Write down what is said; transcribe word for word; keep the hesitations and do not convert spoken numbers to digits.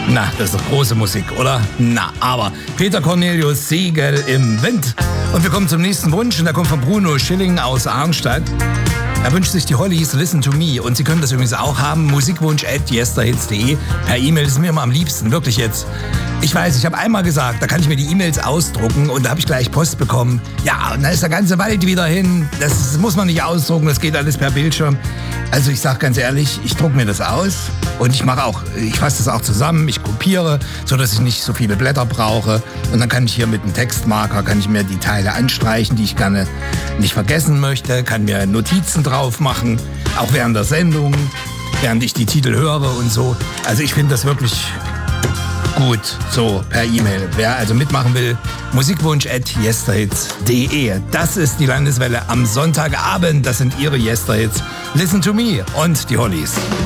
Na, das ist doch große Musik, oder? Na, aber Peter Cornelius, Segel im Wind. Und wir kommen zum nächsten Wunsch und der kommt von Bruno Schilling aus Arnstadt. Er wünscht sich die Hollies Listen to Me und Sie können das übrigens auch haben, musikwunsch at yesterhits punkt de. Per E-Mail ist mir immer am liebsten, wirklich jetzt. Ich weiß, ich habe einmal gesagt, da kann ich mir die E-Mails ausdrucken und da habe ich gleich Post bekommen. Ja, und da ist der ganze Wald wieder hin, das muss man nicht ausdrucken, das geht alles per Bildschirm. Also ich sage ganz ehrlich, ich drucke mir das aus und ich mache auch, ich fasse das auch zusammen, ich kopiere, sodass ich nicht so viele Blätter brauche. Und dann kann ich hier mit einem Textmarker, kann ich mir die Teile anstreichen, die ich gerne nicht vergessen möchte, kann mir Notizen drauf machen, auch während der Sendung, während ich die Titel höre und so. Also ich finde das wirklich gut, so per E-Mail. Wer also mitmachen will, musikwunsch at yesterhits punkt de. Das ist die Landeswelle am Sonntagabend. Das sind Ihre Yesterhits. Listen to Me und die Hollies.